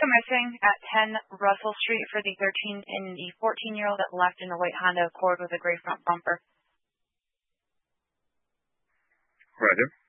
go missing at 10 Russell Street for the 13 and the 14-year-old that left in a white Honda Accord with a gray front bumper. Roger.